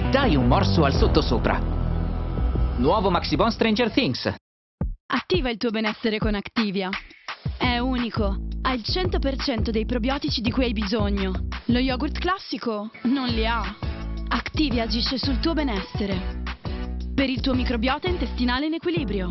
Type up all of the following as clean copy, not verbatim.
Dai un morso al sottosopra. Nuovo Maxibon Stranger Things. Attiva il tuo benessere con Activia. È unico, ha il 100% dei probiotici di cui hai bisogno. Lo yogurt classico non li ha. Activia agisce sul tuo benessere. Per il tuo microbiota intestinale in equilibrio.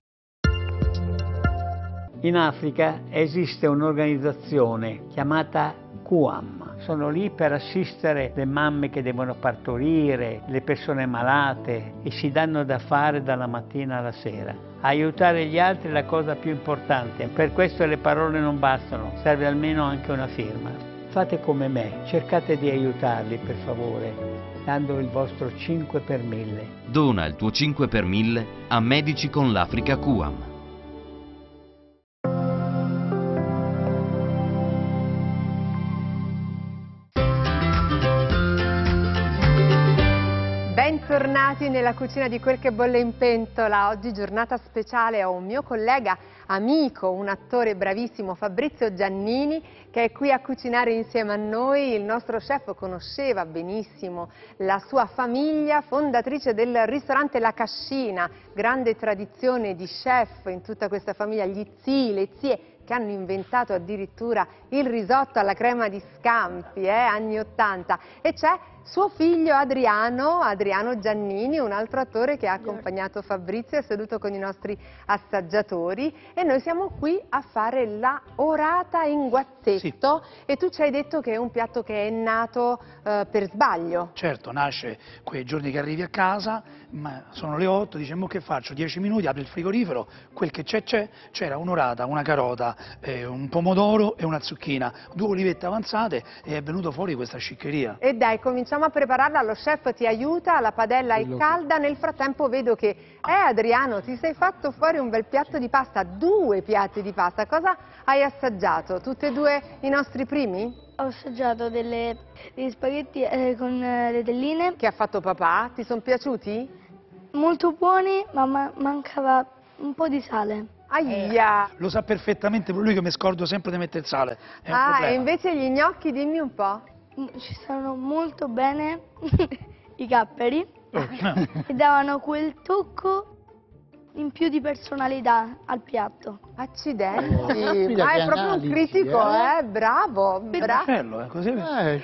In Africa esiste un'organizzazione chiamata QAM. Sono lì per assistere le mamme che devono partorire, le persone malate e si danno da fare dalla mattina alla sera. Aiutare gli altri è la cosa più importante, per questo le parole non bastano, serve almeno anche una firma. Fate come me, cercate di aiutarli per favore, dando il vostro 5 per 1000. Dona il tuo 5 per 1000 a Medici con l'Africa QAM. Bentornati nella cucina di Quel che bolle in pentola. Oggi giornata speciale, ho un mio collega, amico, un attore bravissimo, Fabrizio Giannini, che è qui a cucinare insieme a noi. Il nostro chef conosceva benissimo la sua famiglia, fondatrice del ristorante La Cascina, grande tradizione di chef in tutta questa famiglia, gli zii, le zie, che hanno inventato addirittura il risotto alla crema di scampi, anni 80, e c'è suo figlio Adriano Giannini, un altro attore che ha accompagnato Fabrizio, è seduto con i nostri assaggiatori e noi siamo qui a fare la orata in guazzetto. Sì. E tu ci hai detto che è un piatto che è nato per sbaglio. Certo, nasce quei giorni che arrivi a casa, ma sono le 8, diciamo che faccio? 10 minuti, apri il frigorifero, quel che c'era un'orata, una carota, un pomodoro e una zucchina, 2 olivette avanzate e è venuto fuori questa sciccheria. E dai, cominciamo a prepararla, lo chef ti aiuta, la padella è calda, nel frattempo vedo che Adriano, ti sei fatto fuori un bel piatto di pasta, 2 piatti di pasta, cosa hai assaggiato? Tutti e 2 i nostri primi? Ho assaggiato degli spaghetti con le telline. Che ha fatto papà, ti sono piaciuti? Molto buoni, ma mancava un po' di sale. Aia! Lo sa perfettamente lui che mi scordo sempre di mettere il sale, è un problema. E invece gli gnocchi, dimmi un po'. Ci stanno molto bene i capperi e davano quel tocco in più di personalità al piatto. Accidenti, è proprio un critico, bravo, bravo. Così.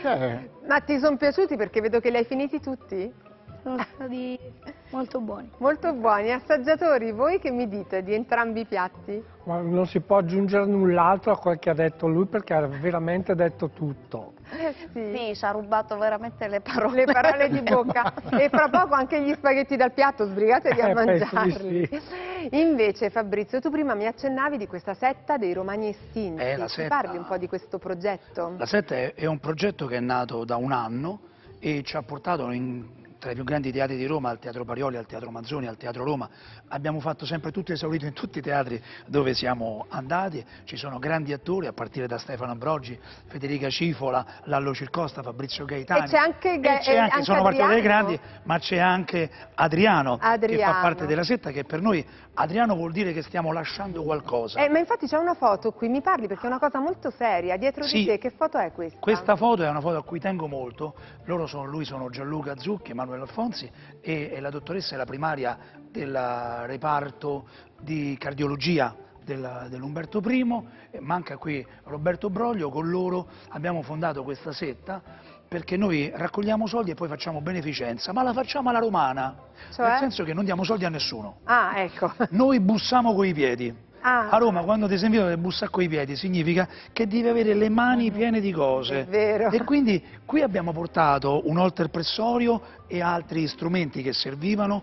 Ma ti sono piaciuti perché vedo che li hai finiti tutti? Sono stati molto buoni. Molto buoni. Assaggiatori, voi che mi dite di entrambi i piatti? Ma non si può aggiungere null'altro a quel che ha detto lui perché ha veramente detto tutto. Sì, ci ha rubato veramente le parole. Le parole di bocca. E fra poco anche gli spaghetti dal piatto, sbrigatevi a mangiarli. Sì. Invece Fabrizio, tu prima mi accennavi di questa setta dei Romani Estinti. Ci parli un po' di questo progetto? La setta è un progetto che è nato da un anno e ci ha portato tra i più grandi teatri di Roma, al Teatro Parioli, al Teatro Manzoni, al Teatro Roma. Abbiamo fatto sempre tutto esaurito in tutti i teatri dove siamo andati, ci sono grandi attori a partire da Stefano Ambrogi, Federica Cifola, Lallo Circosta, Fabrizio Gaetani. E c'è anche, sono partiti dei grandi, ma c'è anche Adriano che fa parte della setta, che per noi Adriano vuol dire che stiamo lasciando qualcosa. Ma infatti c'è una foto qui, mi parli perché è una cosa molto seria, dietro di te, che foto è questa? Questa foto è una foto a cui tengo molto, lui sono Gianluca Zucchi, Emanuele Alfonsi e la dottoressa è la primaria del reparto di cardiologia dell'Umberto I, manca qui Roberto Broglio, con loro abbiamo fondato questa setta perché noi raccogliamo soldi e poi facciamo beneficenza, ma la facciamo alla romana, nel senso che non diamo soldi a nessuno. Ah, ecco. Noi bussiamo coi piedi. A Roma quando ti sei invitato a bussare coi piedi significa che devi avere le mani piene di cose. È vero. E quindi qui abbiamo portato un olterpressorio e altri strumenti che servivano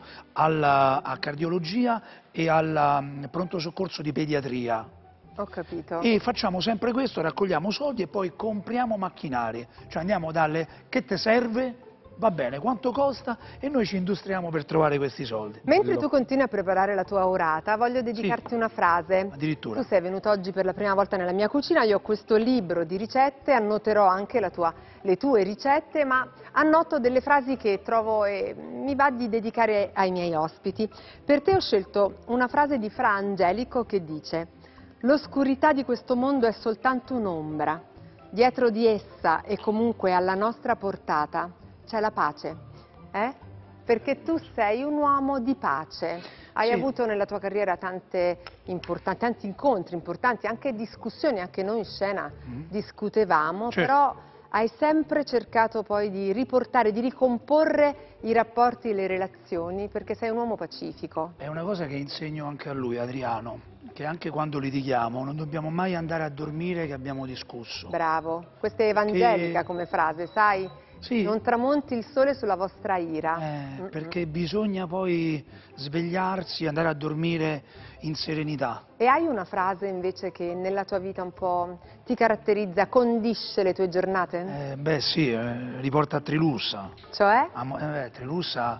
a cardiologia e al pronto soccorso di pediatria. Ho capito. E facciamo sempre questo, raccogliamo soldi e poi compriamo macchinari, cioè andiamo dalle che ti serve, va bene, quanto costa e noi ci industriamo per trovare questi soldi. Mentre tu continui a preparare la tua orata, voglio dedicarti una frase. Addirittura. Tu sei venuto oggi per la prima volta nella mia cucina, io ho questo libro di ricette, annoterò anche le tue ricette, ma annoto delle frasi che trovo e mi va di dedicare ai miei ospiti. Per te ho scelto una frase di Fra Angelico che dice: l'oscurità di questo mondo è soltanto un'ombra, dietro di essa e comunque alla nostra portata c'è la pace. Perché tu sei un uomo di pace. Hai avuto nella tua carriera tanti incontri importanti, anche discussioni, anche noi in scena discutevamo, però hai sempre cercato poi di riportare, di ricomporre i rapporti e le relazioni, perché sei un uomo pacifico. È una cosa che insegno anche a lui, Adriano, che anche quando litighiamo non dobbiamo mai andare a dormire che abbiamo discusso. Bravo, questa è evangelica come frase, sai? Sì. Non tramonti il sole sulla vostra ira. Perché bisogna poi svegliarsi e andare a dormire in serenità. E hai una frase invece che nella tua vita un po' ti caratterizza, condisce le tue giornate? Beh sì, riporta a Trilussa. Cioè? Trilussa,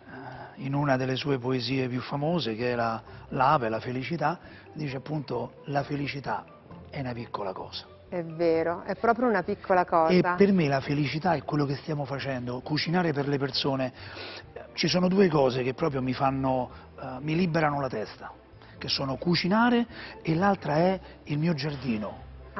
in una delle sue poesie più famose, che è l'Ave, la felicità, dice appunto: la felicità è una piccola cosa. È vero, è proprio una piccola cosa. E per me la felicità è quello che stiamo facendo, cucinare per le persone. Ci sono due cose che proprio mi liberano la testa, che sono cucinare e l'altra è il mio giardino.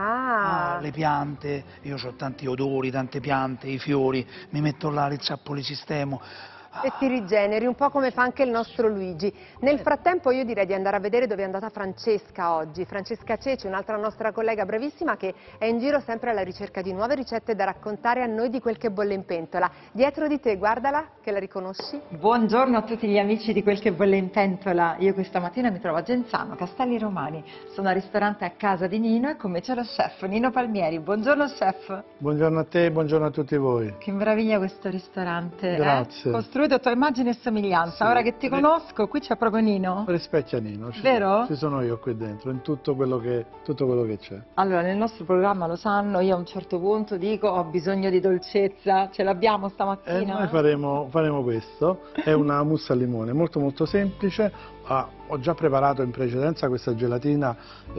Le piante, io ho tanti odori, tante piante, i fiori, mi metto là, le zappole sistemo. E ti rigeneri, un po' come fa anche il nostro Luigi. Nel frattempo io direi di andare a vedere dove è andata Francesca oggi. Francesca Ceci, un'altra nostra collega bravissima che è in giro sempre alla ricerca di nuove ricette da raccontare a noi di quel che bolle in pentola. Dietro di te, guardala, che la riconosci. Buongiorno a tutti gli amici di quel che bolle in pentola. Io questa mattina mi trovo a Genzano, Castelli Romani. Sono al ristorante A Casa di Nino e con me c'è lo chef Nino Palmieri. Buongiorno chef. Buongiorno a te e buongiorno a tutti voi. Che meraviglia questo ristorante. Grazie. Costruito a tua immagine e somiglianza. Ora che ti conosco, qui c'è proprio Nino. Rispecchia Nino. Vero? Ci sono io qui dentro, in tutto quello che c'è. Allora, nel nostro programma, lo sanno, io a un certo punto dico ho bisogno di dolcezza. Ce l'abbiamo stamattina? Noi faremo questo. È una mousse al limone, molto molto semplice. Ho già preparato in precedenza questa gelatina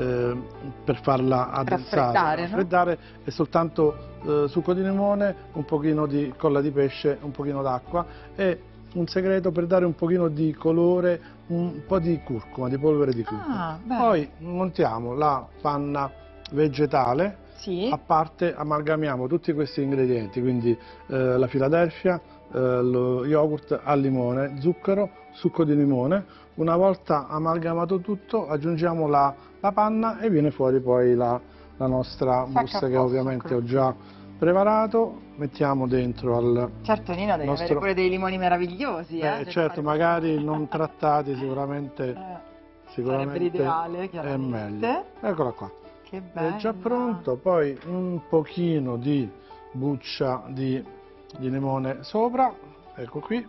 per farla addensare, raffreddare. È soltanto succo di limone, un pochino di colla di pesce, un pochino d'acqua e un segreto per dare un pochino di colore, un po' di curcuma, di polvere di curcuma. Poi montiamo la panna vegetale, a parte amalgamiamo tutti questi ingredienti, quindi la Philadelphia, lo yogurt al limone, zucchero, succo di limone. Una volta amalgamato tutto aggiungiamo la panna e viene fuori poi la nostra mousse che ovviamente ho già preparato. Mettiamo dentro al Certo Nino, devi avere pure dei limoni meravigliosi. Certo, magari non trattati sicuramente sarebbe l'ideale, è meglio. Eccola qua. Che bello. È già pronto, poi un pochino di buccia di limone sopra, ecco qui.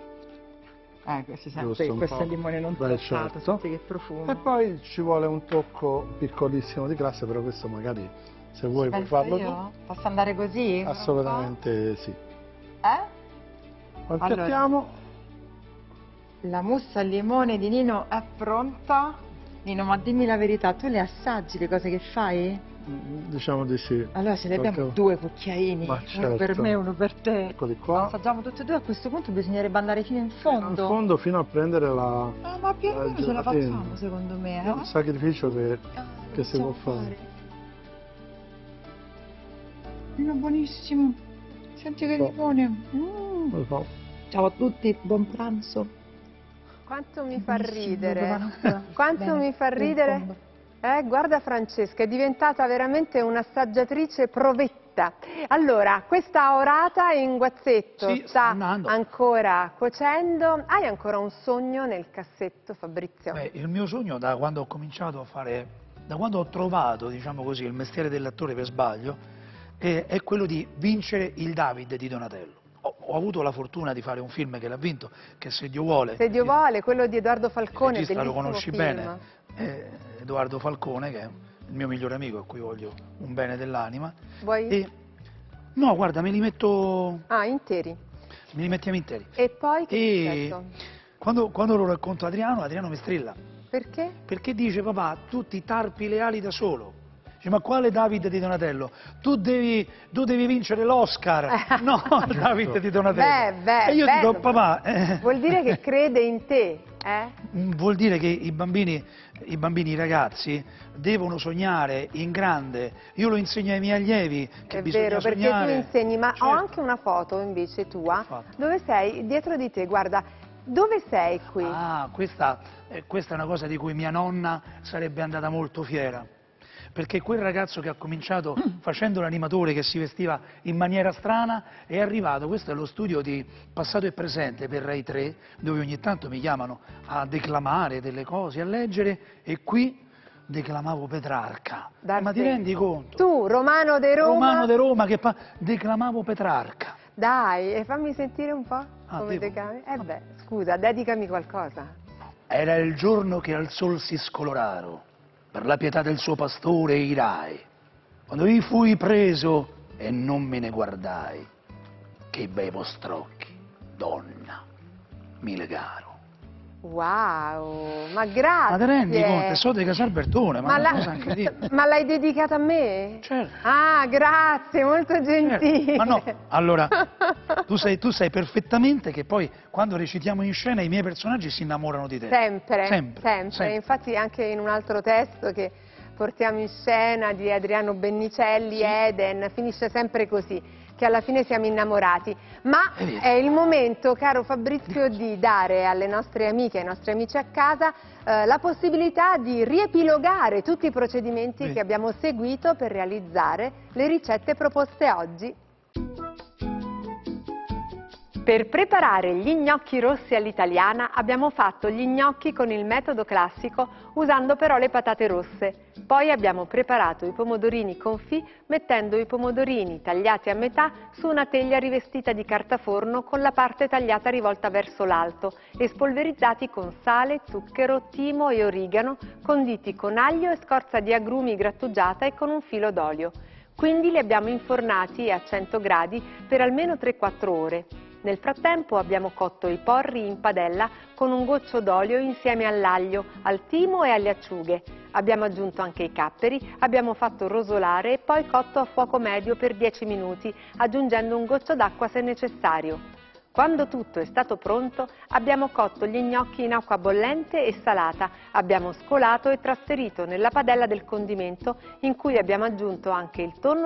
Si sente questo limone non trattato, senti che profumo. E poi ci vuole un tocco piccolissimo di glassa, però questo magari se vuoi puoi farlo tu. Posso andare così? Assolutamente sì. Allora, la mousse al limone di Nino è pronta. Nino, ma dimmi la verità, tu le assaggi le cose che fai? Diciamo di sì. Allora ce ne abbiamo due cucchiaini, uno per me e uno per te. Eccoli qua. Assaggiamo tutti e due, a questo punto bisognerebbe andare fino in fondo. In fondo fino a prendere la ma più o meno ce la facciamo secondo me. È un sacrificio che si può fare. Buonissimo. Senti che limone. Ciao a tutti, buon pranzo. Quanto mi fa ridere. Quanto mi fa ridere. Guarda Francesca, è diventata veramente un'assaggiatrice provetta. Allora, questa orata in guazzetto sta ancora cuocendo. Hai ancora un sogno nel cassetto, Fabrizio? Il mio sogno da quando ho cominciato a fare, da quando ho trovato, diciamo così, il mestiere dell'attore per sbaglio, è quello di vincere il David di Donatello. Ho avuto la fortuna di fare un film che l'ha vinto, che è Se Dio vuole. Se Dio vuole, quello di Edoardo Falcone, il regista bellissimo lo conosci film. bene, Edoardo Falcone, che è il mio migliore amico, a cui voglio un bene dell'anima. Vuoi? No, guarda, me li metto... interi? Me li mettiamo interi. E poi che quando lo racconto a Adriano mi strilla. Perché? Perché dice: papà, tu ti tarpi le ali da solo. Dice: ma quale David di Donatello? Tu devi vincere l'Oscar, no il David di Donatello. E io dico: papà... Vuol dire che crede in te. Vuol dire che i bambini, i ragazzi, devono sognare in grande. Io lo insegno ai miei allievi che bisogna sognare. È vero, perché tu insegni, ma certo. Ho anche una foto invece tua, dove sei, dietro di te, guarda, dove sei qui? Ah, questa è una cosa di cui mia nonna sarebbe andata molto fiera. Perché quel ragazzo che ha cominciato facendo l'animatore, che si vestiva in maniera strana, è arrivato, questo è lo studio di Passato e Presente per Rai 3, dove ogni tanto mi chiamano a declamare delle cose, a leggere, e qui declamavo Petrarca. Ma ti rendi conto? Tu, Romano de Roma? Romano de Roma, che declamavo Petrarca. Dai, e fammi sentire un po' come declami. Beh, scusa, dedicami qualcosa. Era il giorno che al sol si scoloraro, per la pietà del suo pastore irai, quando io fui preso e non me ne guardai, che bei vostrocchi, donna, mi legaro. Wow, ma grazie! Ma ti rendi conto? So di Casalbertone, ma è una cosa incredibile. Ma l'hai dedicata a me? Certo. Ah, grazie, molto gentile. Certo. Ma no, allora, tu sai perfettamente che poi quando recitiamo in scena i miei personaggi si innamorano di te. Sempre. Infatti anche in un altro testo che portiamo in scena di Adriano Bennicelli, Eden, finisce sempre così, che alla fine siamo innamorati. Ma è il momento, caro Fabrizio, di dare alle nostre amiche e ai nostri amici a casa la possibilità di riepilogare tutti i procedimenti che abbiamo seguito per realizzare le ricette proposte oggi. Per preparare gli gnocchi rossi all'italiana abbiamo fatto gli gnocchi con il metodo classico, usando però le patate rosse. Poi abbiamo preparato i pomodorini confit mettendo i pomodorini tagliati a metà su una teglia rivestita di carta forno con la parte tagliata rivolta verso l'alto e spolverizzati con sale, zucchero, timo e origano, conditi con aglio e scorza di agrumi grattugiata e con un filo d'olio. Quindi li abbiamo infornati a 100 gradi per almeno 3-4 ore. Nel frattempo abbiamo cotto i porri in padella con un goccio d'olio insieme all'aglio, al timo e alle acciughe. Abbiamo aggiunto anche i capperi, abbiamo fatto rosolare e poi cotto a fuoco medio per 10 minuti, aggiungendo un goccio d'acqua se necessario. Quando tutto è stato pronto, abbiamo cotto gli gnocchi in acqua bollente e salata, abbiamo scolato e trasferito nella padella del condimento in cui abbiamo aggiunto anche il tonno